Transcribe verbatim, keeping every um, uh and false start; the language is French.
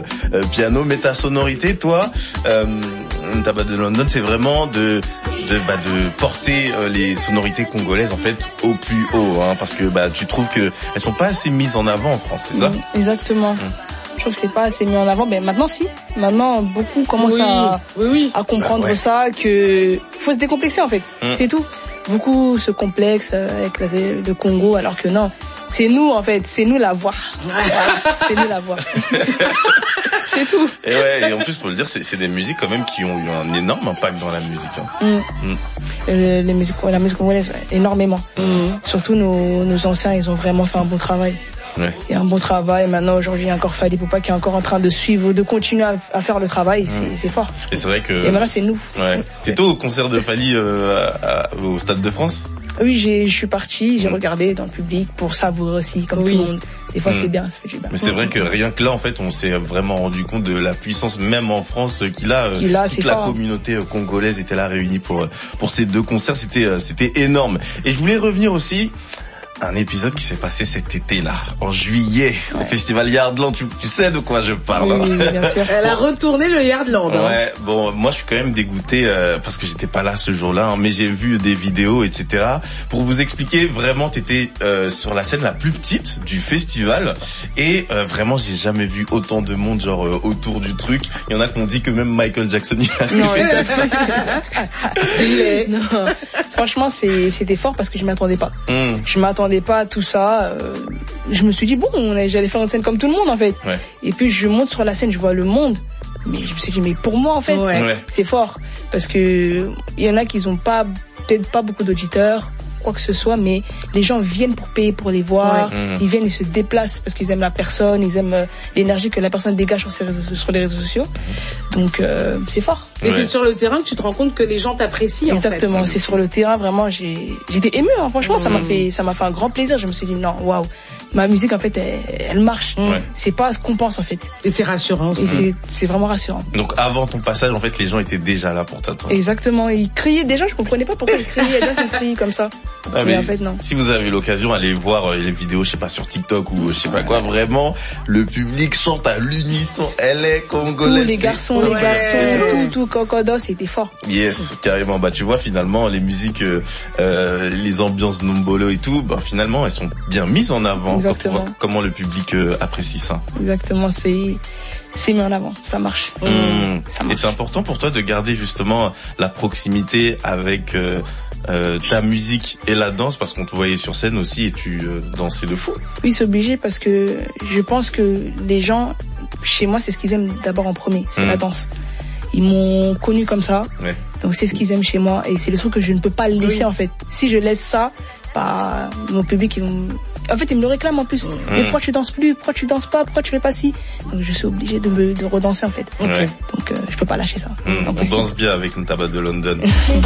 euh, euh, piano. Mais ta sonorité, toi, euh, Ntaba de London, c'est vraiment de de bah de porter euh, les sonorités congolaises en fait au plus haut, hein, parce que bah tu trouves que elles sont pas assez mises en avant en France, c'est ça? Mmh, exactement. Mmh. Je trouve que c'est pas assez mis en avant. Mais maintenant, si. Maintenant, beaucoup commencent oui, à, oui, oui. à comprendre bah ouais. ça, que faut se décomplexer en fait. Mmh. C'est tout. Beaucoup se complexent avec le Congo, alors que non. C'est nous en fait, c'est nous la voix. C'est nous la voix. C'est tout. Et ouais, et en plus, faut le dire, c'est, c'est des musiques quand même qui ont eu un énorme impact dans la musique. Hein. Mmh. Mmh. Le, les musiques, la musique congolaise, ouais, énormément. Mmh. Surtout nos, nos anciens, ils ont vraiment fait un bon travail. Ouais. Il y a un bon travail. Maintenant, aujourd'hui, il y a encore Fally Ipupa qui est encore en train de suivre, de continuer à, à faire le travail. Mmh. C'est, c'est fort. Et c'est vrai que. Et maintenant, c'est nous. Ouais. T'étais au concert de Fally euh, à, à, au Stade de France? Oui, j'ai, je suis partie, j'ai mmh. regardé dans le public pour savourer aussi, comme oui. tout le monde. Des fois, mmh. c'est bien, ça fait du bien. Mais c'est vrai que rien que là, en fait, on s'est vraiment rendu compte de la puissance, même en France, qu'il a. Qu'il a, toute la fort. Communauté congolaise était là réunie pour pour ces deux concerts. C'était c'était énorme. Et je voulais revenir aussi. Un épisode qui s'est passé cet été-là, en juillet, ouais. au Festival Yardland. Tu, tu sais de quoi je parle. Oui, hein. bien sûr. Elle a retourné le Yardland. Hein. Ouais, bon, moi je suis quand même dégoûté euh, parce que j'étais pas là ce jour-là, hein, mais j'ai vu des vidéos, et cetera. Pour vous expliquer, vraiment, t'étais euh, sur la scène la plus petite du festival et euh, vraiment, j'ai jamais vu autant de monde genre euh, autour du truc. Il y en a qui ont dit que même Michael Jackson y arrivait. Non, est... non. Franchement, c'est, c'était fort parce que je m'attendais pas. Mm. Je m'attendais pas à tout ça. Euh, je me suis dit bon, j'allais faire une scène comme tout le monde en fait. Ouais. Et puis je monte sur la scène, je vois le monde. Mais je me suis dit mais pour moi en fait, ouais. Ouais. c'est fort parce que il y en a qui ont pas peut-être pas beaucoup d'auditeurs, quoi que ce soit, mais les gens viennent pour payer pour les voir. Ouais. Mmh. Ils viennent, ils se déplacent parce qu'ils aiment la personne, ils aiment euh, l'énergie que la personne dégage sur, ses réseaux, sur les réseaux sociaux. Donc euh, c'est fort. Et ouais. c'est sur le terrain que tu te rends compte que les gens t'apprécient. Exactement, en fait. C'est sur le terrain vraiment. J'ai j'étais émue, hein, franchement, mmh. ça m'a fait ça m'a fait un grand plaisir. Je me suis dit non, waouh, ma musique en fait elle, elle marche. Ouais. C'est pas ce qu'on pense en fait. Et c'est rassurant aussi. Et c'est c'est vraiment rassurant. Donc avant ton passage, en fait, les gens étaient déjà là pour t'attendre. Exactement, ils criaient déjà. Je comprenais pas pourquoi ils criaient. Il y a des gens qui crient comme ça. Ah, mais, mais en fait non. Si vous avez l'occasion, allez voir les vidéos, je sais pas, sur TikTok ou je sais pas quoi, vraiment, le public chante à l'unisson, elle est congolaise. Tous les garçons, les ouais. garçons, tout, tout, Cocodo, c'était fort. Yes, carrément. Bah, tu vois, finalement, les musiques, euh, les ambiances Nombolo et tout, bah, finalement, elles sont bien mises en avant. Exactement. Quand on voit comment le public euh, apprécie ça. Exactement, c'est, c'est mis en avant, ça marche. Mmh. Ça marche. Et c'est important pour toi de garder justement la proximité avec, euh, Euh, ta musique et la danse, parce qu'on te voyait sur scène aussi et tu euh, dansais de fou. Oui, c'est obligé parce que je pense que les gens, chez moi, c'est ce qu'ils aiment d'abord en premier, c'est mmh. la danse. Ils m'ont connu comme ça, ouais. donc c'est ce qu'ils aiment chez moi et c'est le truc que je ne peux pas laisser oui. en fait. Si je laisse ça, bah, mon public, ils vont... en fait, ils me le réclament en plus. Mmh. Mais pourquoi tu danses plus? Pourquoi tu danses pas? Pourquoi tu fais pas ci? Donc je suis obligée de me de redanser en fait. Ouais. Donc euh, je peux pas lâcher ça. Mmh. On danse bien avec Ntaba de London.